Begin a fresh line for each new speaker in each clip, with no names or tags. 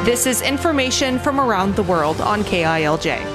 This is information from around the world on KILJ.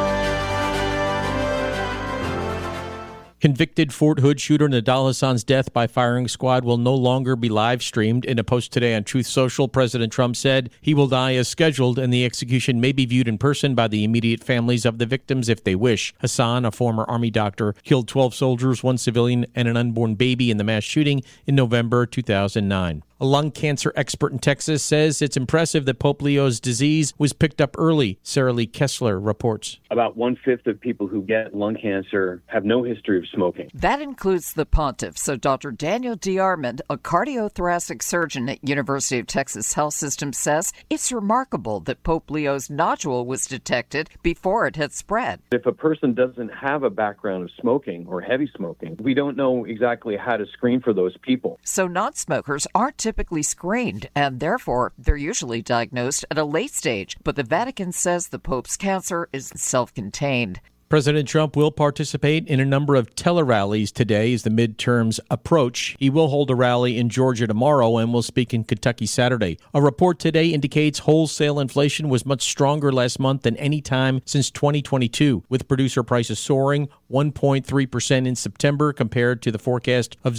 Convicted Fort Hood shooter Nidal Hasan's death by firing squad will no longer be live streamed. In a post today on Truth Social, President Trump said he will die as scheduled and the execution may be viewed in person by the immediate families of the victims if they wish. Hasan, a former Army doctor, killed 12 soldiers, 1 civilian, and an unborn baby in the mass shooting in November 2009. A lung cancer expert in Texas says it's impressive that Pope Leo's disease was picked up early. Sarah Lee Kessler reports.
About 1/5 of people who get lung cancer have no history of smoking.
That includes the pontiff. So Dr. Daniel DeArmond, a cardiothoracic surgeon at University of Texas Health System, says it's remarkable that Pope Leo's nodule was detected before it had spread.
If a person doesn't have a background of smoking or heavy smoking, we don't know exactly how to screen for those people.
So non-smokers aren't typically screened, and therefore they're usually diagnosed at a late stage. But the Vatican says the Pope's cancer is self-contained.
President Trump will participate in a number of tele-rallies today as the midterms approach. He will hold a rally in Georgia tomorrow and will speak in Kentucky Saturday. A report today indicates wholesale inflation was much stronger last month than any time since 2022, with producer prices soaring 1.3% in September compared to the forecast of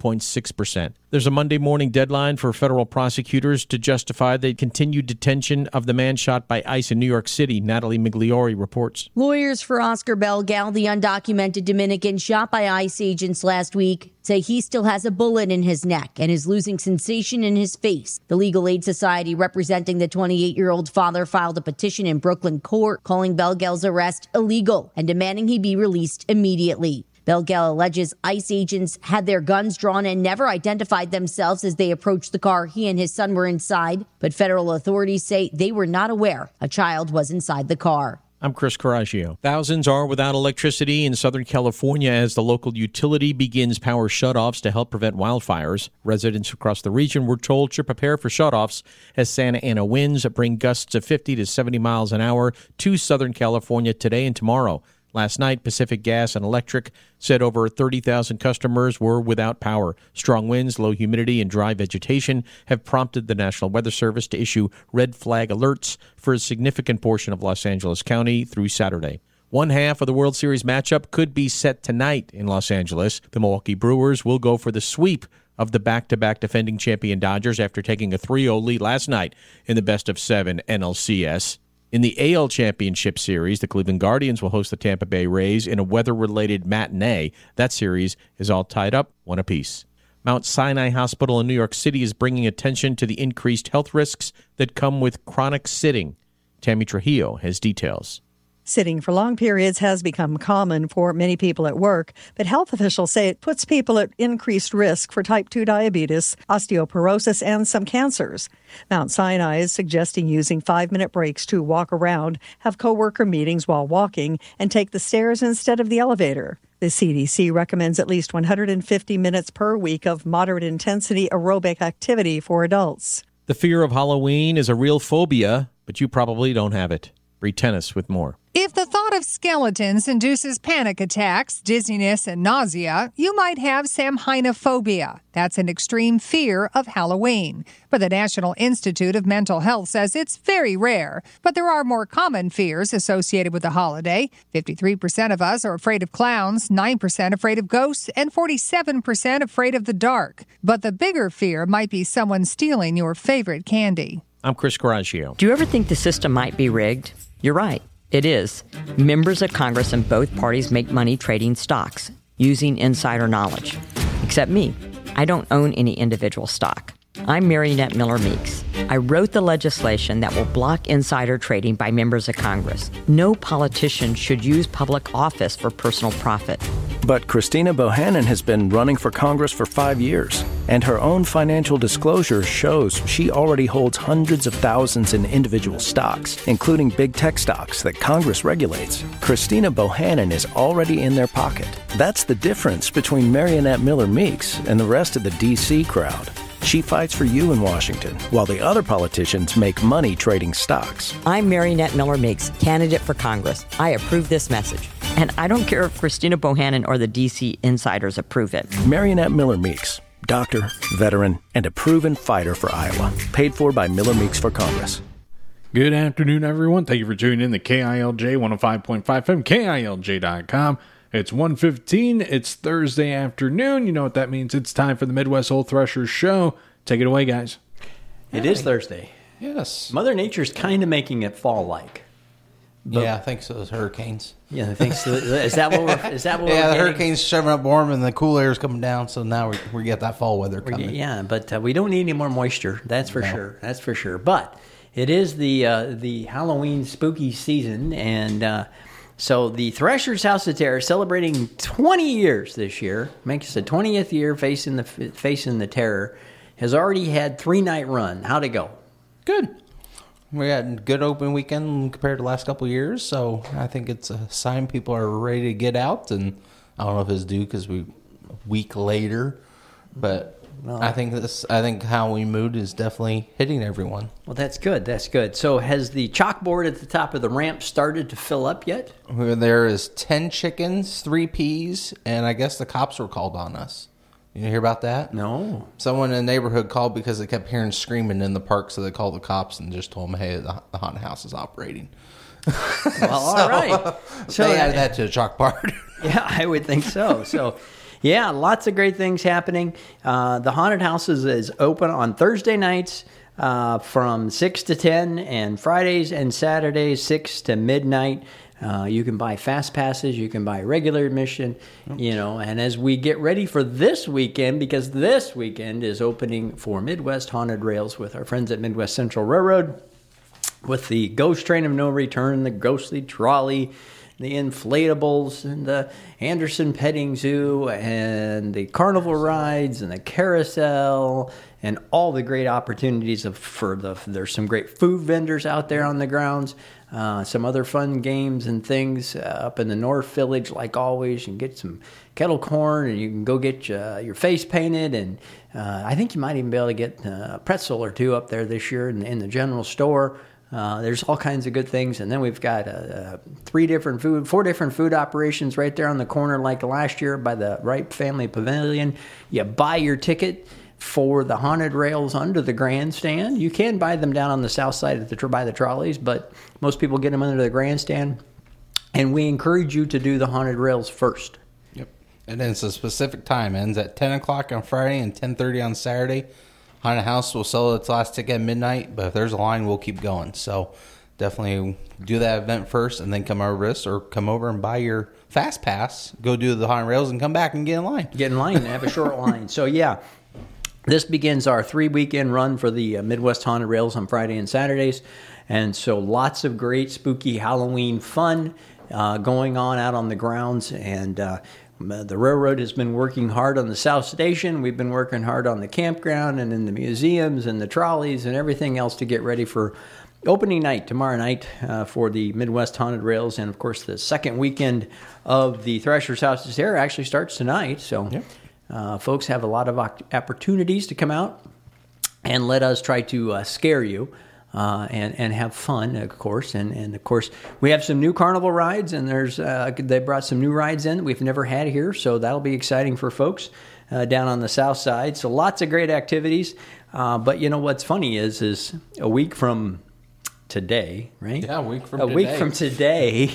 0.6%. There's a Monday morning deadline for federal prosecutors to justify the continued detention of the man shot by ICE in New York City. Natalie Migliori reports.
Lawyers for Oscar Belgal, the undocumented Dominican shot by ICE agents last week, say he still has a bullet in his neck and is losing sensation in his face. The Legal Aid Society representing the 28-year-old father filed a petition in Brooklyn court calling Belgal's arrest illegal and demanding he be released immediately. Belgal alleges ICE agents had their guns drawn and never identified themselves as they approached the car he and his son were inside, but federal authorities say they were not aware a child was inside the car.
I'm Chris Coraggio. Thousands are without electricity in Southern California as the local utility begins power shutoffs to help prevent wildfires. Residents across the region were told to prepare for shutoffs as Santa Ana winds bring gusts of 50 to 70 miles an hour to Southern California today and tomorrow. Last night, Pacific Gas and Electric said over 30,000 customers were without power. Strong winds, low humidity, and dry vegetation have prompted the National Weather Service to issue red flag alerts for a significant portion of Los Angeles County through Saturday. One half of the World Series matchup could be set tonight in Los Angeles. The Milwaukee Brewers will go for the sweep of the back-to-back defending champion Dodgers after taking a 3-0 lead last night in the best-of-7 NLCS. In the AL Championship Series, the Cleveland Guardians will host the Tampa Bay Rays in a weather-related matinee. That series is all tied up, 1 apiece. Mount Sinai Hospital in New York City is bringing attention to the increased health risks that come with chronic sitting. Tammy Trujillo has details.
Sitting for long periods has become common for many people at work, but health officials say it puts people at increased risk for type 2 diabetes, osteoporosis, and some cancers. Mount Sinai is suggesting using 5-minute breaks to walk around, have coworker meetings while walking, and take the stairs instead of the elevator. The CDC recommends at least 150 minutes per week of moderate-intensity aerobic activity for adults.
The fear of Halloween is a real phobia, but you probably don't have it. Bree Tennis with more.
If the thought of skeletons induces panic attacks, dizziness, and nausea, you might have Samhainophobia. That's an extreme fear of Halloween. But the National Institute of Mental Health says it's very rare. But there are more common fears associated with the holiday. 53% of us are afraid of clowns, 9% afraid of ghosts, and 47% afraid of the dark. But the bigger fear might be someone stealing your favorite candy.
I'm Chris Coraggio.
Do you ever think the system might be rigged? You're right. It is. Members of Congress in both parties make money trading stocks, using insider knowledge. Except me. I don't own any individual stock. I'm Marionette Miller Meeks. I wrote the legislation that will block insider trading by members of Congress. No politician should use public office for personal profit.
But Christina Bohannon has been running for Congress for 5 years, and her own financial disclosure shows she already holds hundreds of thousands in individual stocks, including big tech stocks that Congress regulates. Christina Bohannon is already in their pocket. That's the difference between Marionette Miller Meeks and the rest of the D.C. crowd. She fights for you in Washington, while the other politicians make money trading stocks.
I'm Marionette Miller Meeks, candidate for Congress. I approve this message. And I don't care if Christina Bohannon or the D.C. insiders approve it.
Marionette Miller Meeks, doctor, veteran, and a proven fighter for Iowa. Paid for by Miller Meeks for Congress.
Good afternoon, everyone. Thank you for tuning in to KILJ 105.5 FM, KILJ.com. It's 1:15. It's Thursday afternoon. You know what that means. It's time for the Midwest Old Threshers Show. Take it away, guys.
It is Thursday.
Yes.
Mother Nature's kind of making it fall-like.
Yeah, thanks to those hurricanes.
Yeah, thanks to is that what we're
yeah, the hurricanes shoving up warm and the cool air is coming down, so now we get that fall weather coming.
Yeah, but we don't need any more moisture. That's for sure. That's for sure. But it is the Halloween spooky season, and so the Threshers House of Terror celebrating 20 years this year, makes the 20th year facing the terror, has already had 3-night run. How'd it go?
Good. We had a good open weekend compared to the last couple of years, so I think it's a sign people are ready to get out. And I don't know if it's due because a week later, but I think Halloween mood is definitely hitting everyone.
Well, that's good. That's good. So has the chalkboard at the top of the ramp started to fill up yet?
There is 10 chickens, 3 peas, and I guess the cops were called on us. You hear about that?
No.
Someone in the neighborhood called because they kept hearing screaming in the park, so they called the cops and just told them, hey, the haunted house is operating.
Well, all right.
So they added that to the chalk part.
Yeah, I would think so. So, yeah, lots of great things happening. The haunted house is open on Thursday nights from 6 to 10, and Fridays and Saturdays 6 to midnight. You can buy fast passes, you can buy regular admission, and as we get ready for this weekend, because this weekend is opening for Midwest Haunted Rails with our friends at Midwest Central Railroad, with the Ghost Train of No Return, the Ghostly Trolley, the inflatables, and the Anderson Petting Zoo, and the carnival rides, and the carousel, and all the great opportunities there's some great food vendors out there on the grounds. Some other fun games and things up in the North Village, like always. You can get some kettle corn, and you can go get your face painted, and I think you might even be able to get a pretzel or two up there this year in the general store. There's all kinds of good things, and then we've got 4 different food operations right there on the corner, like last year by the Wright Family Pavilion. You buy your ticket for the haunted rails under the grandstand. You can buy them down on the south side by the trolleys, but most people get them under the grandstand. And we encourage you to do the haunted rails first.
Yep. And then it's a specific time. It ends at 10 o'clock on Friday and 10:30 on Saturday. Haunted House will sell its last ticket at midnight, but if there's a line, we'll keep going. So definitely do that event first and then come over this, or come over and buy your fast pass, go do the haunted rails, and come back and get in line.
Get in line and have a short line. So, yeah. This begins our 3-weekend run for the Midwest Haunted Rails on Friday and Saturdays. And so lots of great spooky Halloween fun going on out on the grounds. And the railroad has been working hard on the South Station. We've been working hard on the campground and in the museums and the trolleys and everything else to get ready for opening night tomorrow night for the Midwest Haunted Rails. And, of course, the second weekend of the Threshers House of Terror actually starts tonight. So... Yep. Folks have a lot of opportunities to come out and let us try to scare you and have fun, of course. And of course, we have some new carnival rides, and they brought some new rides in that we've never had here, so that'll be exciting for folks down on the south side. So lots of great activities. But you know what's funny is a week from today, right?
Yeah, a week from
today,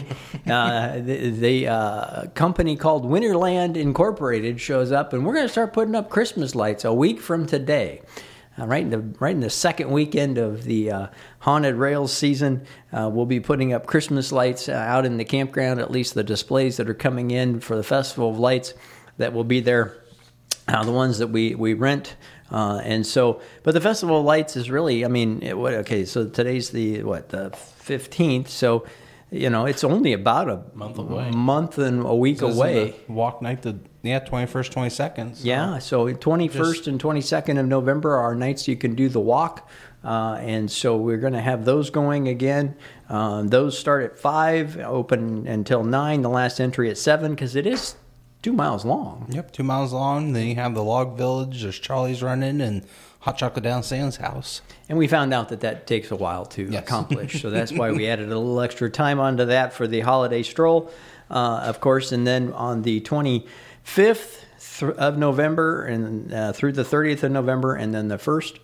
the company called Winterland Incorporated shows up, and we're going to start putting up Christmas lights a week from today. Right in the second weekend of the haunted rails season, we'll be putting up Christmas lights out in the campground. At least the displays that are coming in for the Festival of Lights that will be there, the ones that we rent. And so, but the Festival of Lights is really, so today's the 15th. So, it's only about a month and a week away.
Walk night 21st, 22nd.
So. Yeah. So 21st and 22nd of November are nights you can do the walk. And so we're going to have those going again. Those start at 5, open until 9, the last entry at 7, because it is 2 miles long.
Yep, 2 miles long. Then you have the Log Village. There's Charlie's Running and Hot Chocolate Down Sam's house.
And we found out that takes a while to accomplish. So that's why we added a little extra time onto that for the holiday stroll, of course. And then on the 25th of November and through the 30th of November, and then the 1st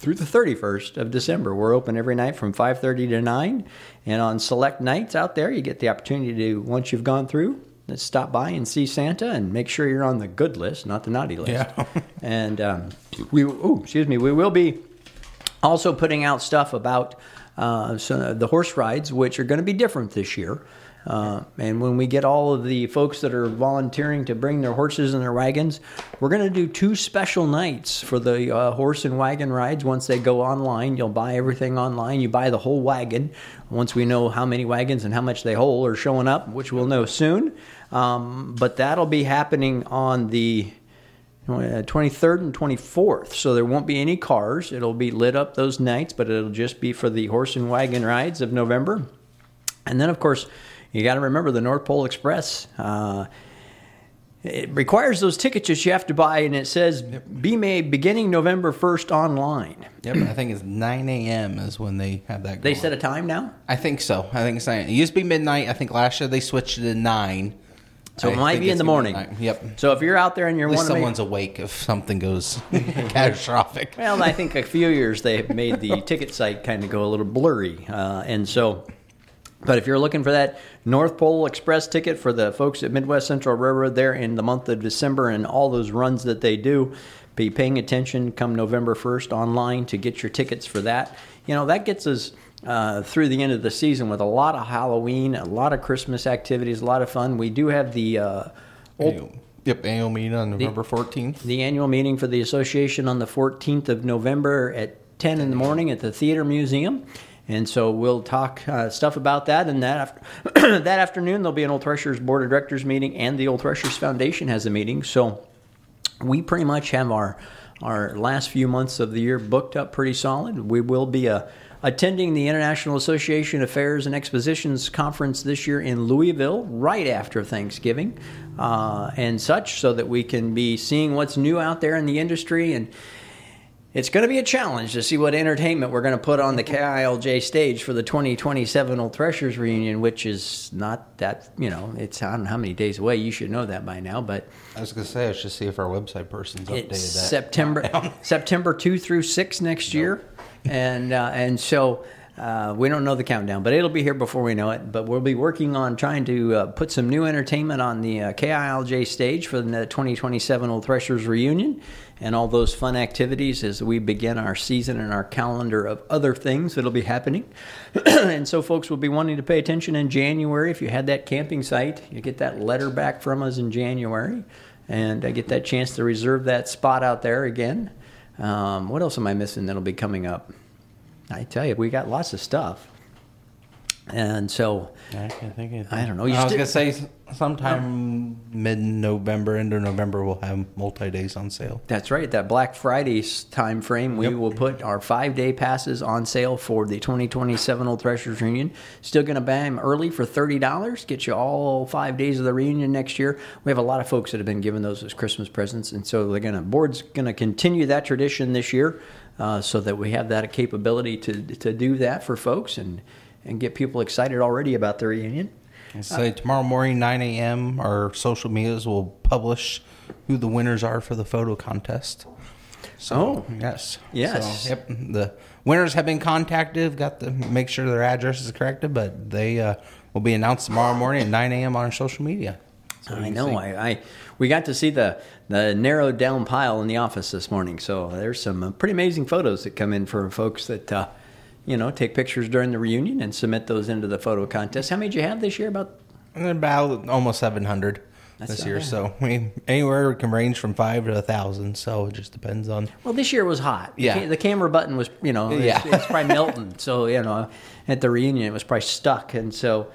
through the 31st of December. We're open every night from 5:30 to 9. And on select nights out there, you get the opportunity to, once you've gone through, let's stop by and see Santa and make sure you're on the good list, not the naughty list.
Yeah.
And we will be also putting out stuff about the horse rides, which are going to be different this year. And when we get all of the folks that are volunteering to bring their horses and their wagons, we're going to do 2 special nights for the horse and wagon rides. Once they go online, you'll buy everything online. You buy the whole wagon. Once we know how many wagons and how much they hold are showing up, which we'll know soon. But that'll be happening on the 23rd and 24th. So there won't be any cars. It'll be lit up those nights, but it'll just be for the horse and wagon rides of November. And then, of course, you got to remember the North Pole Express. It requires those tickets that you have to buy, and it says be made beginning November 1st online.
Yep, I think it's 9 a.m. is when they have that going.
They set a time now?
I think so. I think it's 9. It used to be midnight. I think last year they switched it to 9.
So it might be in the morning.
Yep.
So if you're out there and you're
at least someone's awake if something goes catastrophic.
Well, I think a few years they have made the ticket site kind of go a little blurry, and so. But if you're looking for that North Pole Express ticket for the folks at Midwest Central Railroad there in the month of December and all those runs that they do, be paying attention come November 1st online to get your tickets for that. You know, that gets us through the end of the season with a lot of Halloween, a lot of Christmas activities, a lot of fun. We do have the
annual meeting on November 14th.
The annual meeting for the association on the 14th of November at 10 in the morning at the Theater Museum. And so we'll talk stuff about that. And that afternoon, there'll be an Old Threshers Board of Directors meeting, and the Old Threshers Foundation has a meeting. So we pretty much have our last few months of the year booked up pretty solid. We will be attending the International Association of Fairs and Expositions Conference this year in Louisville right after Thanksgiving and such, so that we can be seeing what's new out there in the industry. And it's going to be a challenge to see what entertainment we're going to put on the KILJ stage for the 2027 Old Threshers reunion, which is not that, it's I don't know how many days away. You should know that by now. But
I was going to say, I should see if our website person's updated
that. September 2 through 6 next year. And so we don't know the countdown, but it'll be here before we know it. But we'll be working on trying to put some new entertainment on the KILJ stage for the 2027 Old Threshers reunion and all those fun activities as we begin our season and our calendar of other things that'll be happening. And so folks will be wanting to pay attention in January. If you had that camping site, you get that letter back from us in January, and get that chance to reserve that spot out there again. What else am I missing that'll be coming up? I tell you, we got lots of stuff. And so,
I can't think of anything.
I don't know.
I was going to say sometime mid-November, into November, we'll have multi-days on sale.
That's right. That Black Friday time frame, we will put our 5-day passes on sale for the 2027 Old Threshers reunion. Still going to buy them early for $30. Get you all 5 days of the reunion next year. We have a lot of folks that have been given those as Christmas presents, and so board's going to continue that tradition this year, so that we have that capability to do that for folks and get people excited already about the reunion.
So tomorrow morning, 9 a.m., our social medias will publish who the winners are for the photo contest. So, yes. So, the winners have been contacted. Got to make sure their address is corrected, but they will be announced tomorrow morning at 9 a.m. on our social media. So
I know. We got to see the narrowed down pile in the office this morning. So there's some pretty amazing photos that come in for folks that take pictures during the reunion and submit those into the photo contest. How many did you have this year? About
almost 700 this year. Bad. So anywhere can range from 5 to 1,000. So it just depends on.
Well, this year was hot.
Yeah.
The camera button was, it's probably melting. So, at the reunion it was probably stuck. And so,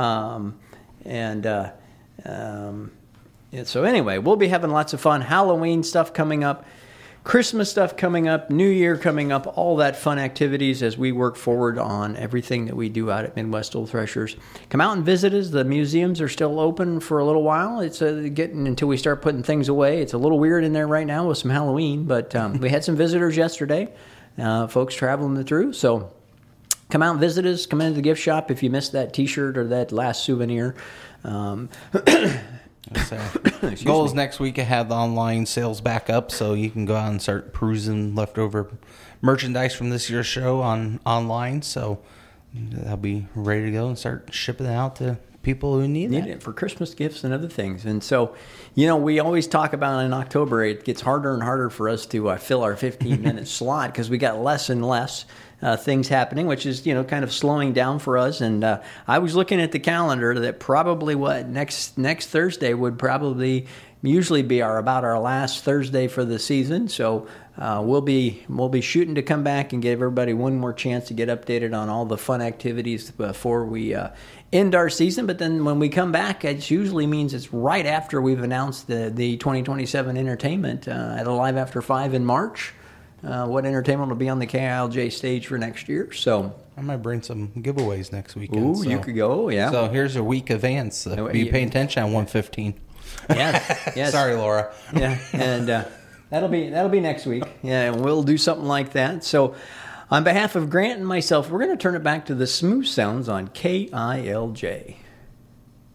so anyway, we'll be having lots of fun. Halloween stuff coming up. Christmas stuff coming up, New Year coming up, all that fun activities as we work forward on everything that we do out at Midwest Old Threshers. Come out and visit us. The museums are still open for a little while. It's getting until we start putting things away. It's a little weird in there right now with some Halloween, but we had some visitors yesterday, folks traveling through. So come out and visit us. Come into the gift shop if you missed that T-shirt or that last souvenir.
So, goal is next week to have the online sales back up, so you can go out and start perusing leftover merchandise from this year's show online. So that'll be ready to go and start shipping it out to people who need it
for Christmas gifts and other things. And so, we always talk about in October, it gets harder and harder for us to fill our 15-minute slot because we got less and less things happening, which is, kind of slowing down for us. And I was looking at the calendar that probably next Thursday would probably usually be about our last Thursday for the season. So we'll be shooting to come back and give everybody one more chance to get updated on all the fun activities before we end our season. But then when we come back, it usually means it's right after we've announced the 2027 entertainment at a Live After 5 in March. What entertainment will be on the KILJ stage for next year. So
I might bring some giveaways next weekend.
Ooh, you could go, yeah.
So here's a week advance. Be paying attention on 115.
Yes.
Sorry, Laura.
Yeah, and that'll be next week. Yeah, and we'll do something like that. So on behalf of Grant and myself, we're going to turn it back to the smooth sounds on KILJ.